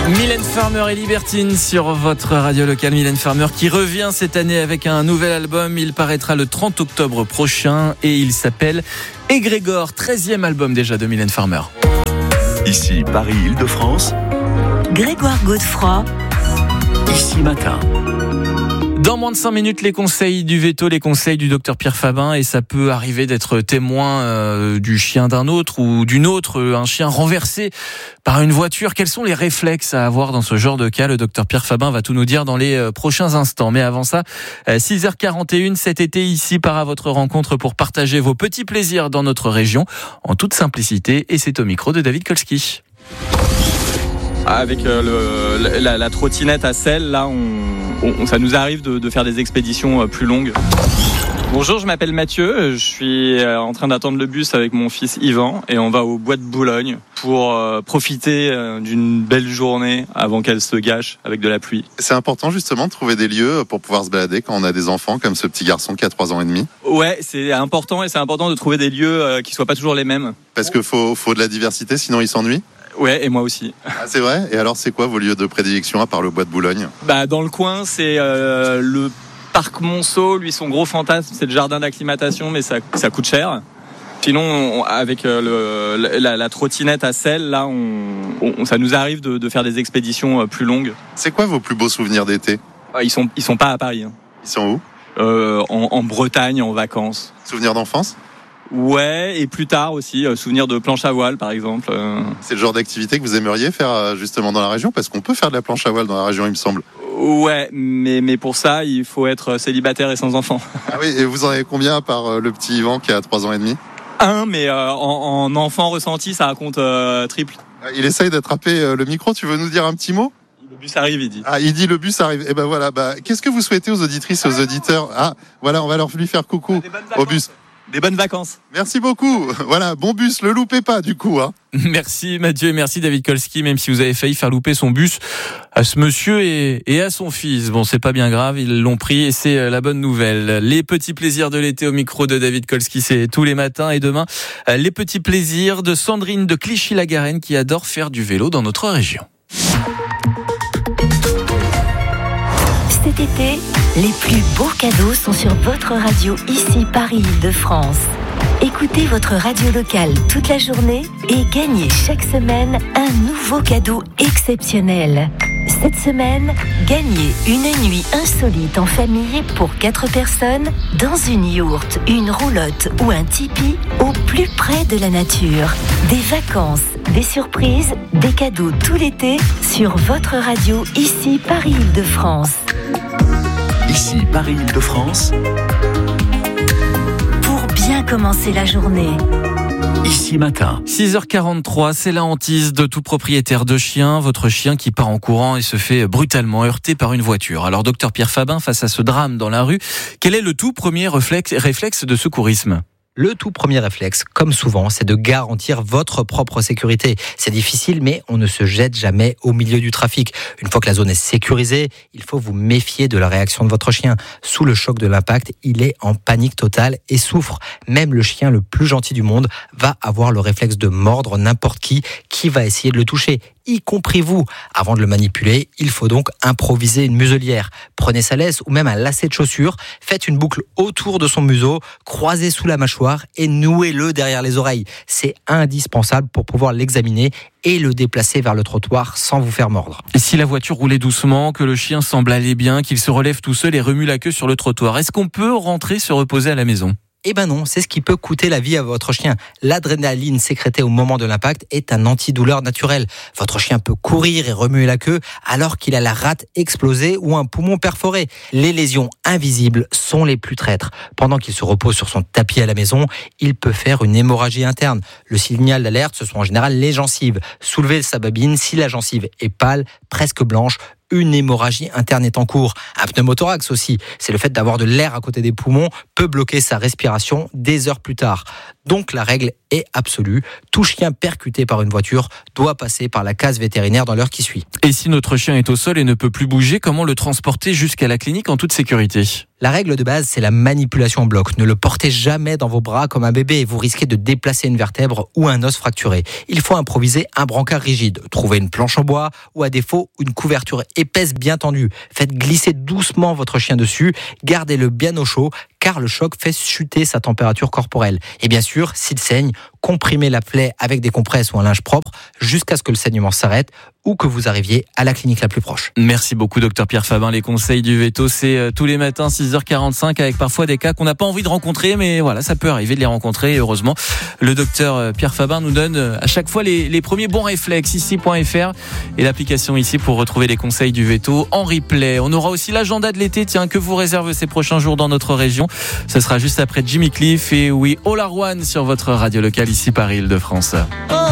Mylène Farmer et Libertine sur votre radio locale. Mylène Farmer qui revient cette année avec un nouvel album. Il paraîtra le 30 octobre prochain et il s'appelle Égrégore, 13e album déjà de Mylène Farmer. Ici Paris-Île-de-France, Grégoire Godefroy. Ici Matin. Dans moins de 5 minutes, les conseils du veto, les conseils du docteur Pierre Fabin, et ça peut arriver d'être témoin du chien d'un autre ou d'une autre, un chien renversé par une voiture. Quels sont les réflexes à avoir dans ce genre de cas? Le docteur Pierre Fabin va tout nous dire dans les prochains instants. Mais avant ça, 6h41 cet été, ici part à votre rencontre pour partager vos petits plaisirs dans notre région, en toute simplicité, et c'est au micro de David Kolski. Avec la trottinette à selle, là, ça nous arrive de faire des expéditions plus longues. Bonjour, je m'appelle Mathieu, je suis en train d'attendre le bus avec mon fils Yvan et on va au bois de Boulogne pour profiter d'une belle journée avant qu'elle se gâche avec de la pluie. C'est important justement de trouver des lieux pour pouvoir se balader quand on a des enfants comme ce petit garçon qui a 3 ans et demi. Ouais, c'est important de trouver des lieux qui soient pas toujours les mêmes. Parce qu'il faut de la diversité, sinon il s'ennuie. Ouais, et moi aussi. Ah, c'est vrai? Et alors c'est quoi vos lieux de prédilection à part le bois de Boulogne? Dans le coin, c'est le parc Monceau. Lui, son gros fantasme, c'est le jardin d'acclimatation, mais ça coûte cher. Sinon, avec la trottinette à selle, là, ça nous arrive de faire des expéditions plus longues. C'est quoi vos plus beaux souvenirs d'été? Ils sont pas à Paris. Ils sont où? En Bretagne, en vacances. Souvenirs d'enfance? Ouais, et plus tard aussi, souvenir de planche à voile par exemple. C'est le genre d'activité que vous aimeriez faire justement dans la région? Parce qu'on peut faire de la planche à voile dans la région, il me semble. Ouais, mais pour ça, il faut être célibataire et sans enfant. Ah oui, et vous en avez combien à part le petit Yvan qui a 3 ans et demi? Mais en enfant ressenti, ça raconte triple. Il essaye d'attraper le micro, tu veux nous dire un petit mot? Le bus arrive, il dit. Ah, il dit le bus arrive. Et ben voilà, qu'est-ce que vous souhaitez aux auditrices et aux auditeurs? Ah, voilà, on va lui faire coucou au bus. Des bonnes vacances. Merci beaucoup. Voilà, bon bus, le loupez pas du coup. Merci Mathieu et merci David Kolski, même si vous avez failli faire louper son bus à ce monsieur et à son fils. Bon, c'est pas bien grave, ils l'ont pris et c'est la bonne nouvelle. Les petits plaisirs de l'été au micro de David Kolski, c'est tous les matins. Et demain, les petits plaisirs de Sandrine de Clichy-la-Garenne qui adore faire du vélo dans notre région. Cet été, les plus beaux cadeaux sont sur votre radio, ici Paris-Île-de-France. Écoutez votre radio locale toute la journée et gagnez chaque semaine un nouveau cadeau exceptionnel. Cette semaine, gagnez une nuit insolite en famille pour 4 personnes dans une yourte, une roulotte ou un tipi au plus près de la nature. Des vacances, des surprises, des cadeaux tout l'été sur votre radio, ici Paris-Île-de-France. Ici Paris-Île-de-France, Pour bien commencer la journée. Ici Matin. 6h43, c'est la hantise de tout propriétaire de chien, votre chien qui part en courant et se fait brutalement heurter par une voiture. Alors docteur Pierre Fabin, face à ce drame dans la rue, quel est le tout premier réflexe de secourisme ? Le tout premier réflexe, comme souvent, c'est de garantir votre propre sécurité. C'est difficile, mais on ne se jette jamais au milieu du trafic. Une fois que la zone est sécurisée, il faut vous méfier de la réaction de votre chien. Sous le choc de l'impact, il est en panique totale et souffre. Même le chien le plus gentil du monde va avoir le réflexe de mordre n'importe qui va essayer de le toucher, y compris vous. Avant de le manipuler, il faut donc improviser une muselière. Prenez sa laisse ou même un lacet de chaussure, faites une boucle autour de son museau, croisez sous la mâchoire et nouez-le derrière les oreilles. C'est indispensable pour pouvoir l'examiner et le déplacer vers le trottoir sans vous faire mordre. Et si la voiture roulait doucement, que le chien semble aller bien, qu'il se relève tout seul et remue la queue sur le trottoir, est-ce qu'on peut rentrer se reposer à la maison ? Eh ben non, c'est ce qui peut coûter la vie à votre chien. L'adrénaline sécrétée au moment de l'impact est un antidouleur naturel. Votre chien peut courir et remuer la queue alors qu'il a la rate explosée ou un poumon perforé. Les lésions invisibles sont les plus traîtres. Pendant qu'il se repose sur son tapis à la maison, il peut faire une hémorragie interne. Le signal d'alerte, ce sont en général les gencives. Soulevez sa babine si la gencive est pâle, presque blanche. Une hémorragie interne est en cours. Un pneumothorax aussi, c'est le fait d'avoir de l'air à côté des poumons peut bloquer sa respiration des heures plus tard. Donc la règle est absolue. Tout chien percuté par une voiture doit passer par la case vétérinaire dans l'heure qui suit. Et si notre chien est au sol et ne peut plus bouger, comment le transporter jusqu'à la clinique en toute sécurité ? La règle de base, c'est la manipulation en bloc. Ne le portez jamais dans vos bras comme un bébé et vous risquez de déplacer une vertèbre ou un os fracturé. Il faut improviser un brancard rigide. Trouvez une planche en bois ou à défaut une couverture épaisse bien tendue. Faites glisser doucement votre chien dessus. Gardez-le bien au chaud car le choc fait chuter sa température corporelle. Et bien sûr, s'il saigne, comprimez la plaie avec des compresses ou un linge propre jusqu'à ce que le saignement s'arrête ou que vous arriviez à la clinique la plus proche. Merci beaucoup, docteur Pierre Fabin. Les conseils du veto, c'est tous les matins, 6h45, avec parfois des cas qu'on n'a pas envie de rencontrer, mais voilà, ça peut arriver de les rencontrer. Et heureusement, le docteur Pierre Fabin nous donne à chaque fois les premiers bons réflexes, ici.fr et l'application ici pour retrouver les conseils du veto en replay. On aura aussi l'agenda de l'été, que vous réserve ces prochains jours dans notre région. Ce sera juste après Jimmy Cliff et We All Are One sur votre radio locale ici Paris Île-de-France.